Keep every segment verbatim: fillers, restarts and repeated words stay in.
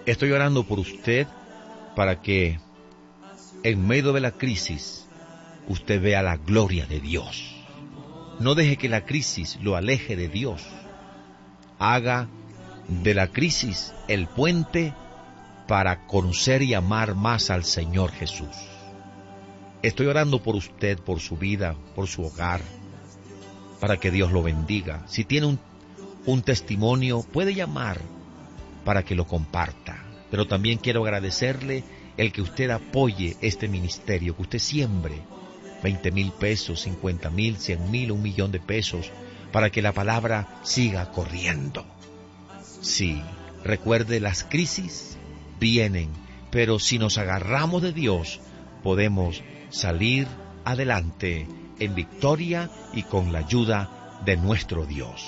Estoy orando por usted para que en medio de la crisis usted vea la gloria de Dios. No deje que la crisis lo aleje de Dios. Haga de la crisis el puente para conocer y amar más al Señor Jesús. Estoy orando por usted, por su vida, por su hogar, para que Dios lo bendiga. Si tiene un, un testimonio, puede llamar para que lo comparta. Pero también quiero agradecerle el que usted apoye este ministerio, que usted siembre veinte mil pesos, cincuenta mil, cien mil, un millón de pesos, para que la palabra siga corriendo. Sí, recuerde, las crisis vienen, pero si nos agarramos de Dios, podemos salir adelante en victoria y con la ayuda de nuestro Dios.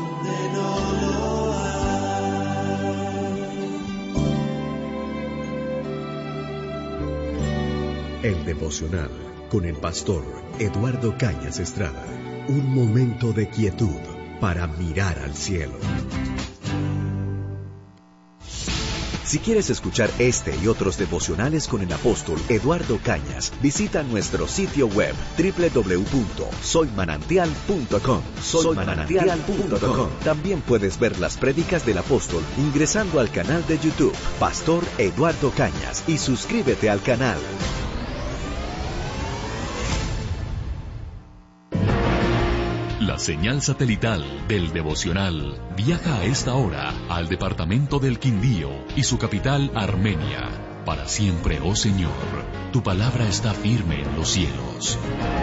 El devocional con el pastor Eduardo Cañas Estrada. Un momento de quietud para mirar al cielo. Si quieres escuchar este y otros devocionales con el apóstol Eduardo Cañas, visita nuestro sitio web doble u doble u doble u punto soy manantial punto com. soy manantial punto com. También puedes ver las prédicas del apóstol ingresando al canal de YouTube Pastor Eduardo Cañas y suscríbete al canal. La señal satelital del devocional viaja a esta hora al departamento del Quindío y su capital Armenia. Para siempre, oh Señor, tu palabra está firme en los cielos.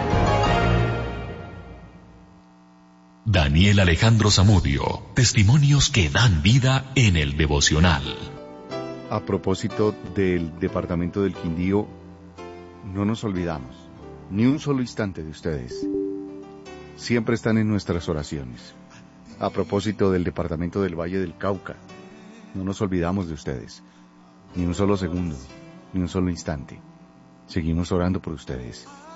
Daniel Alejandro Zamudio, testimonios que dan vida en el devocional. A propósito del departamento del Quindío, no nos olvidamos, ni un solo instante de ustedes. Siempre están en nuestras oraciones. A propósito del departamento del Valle del Cauca, no nos olvidamos de ustedes. Ni un solo segundo, ni un solo instante. Seguimos orando por ustedes.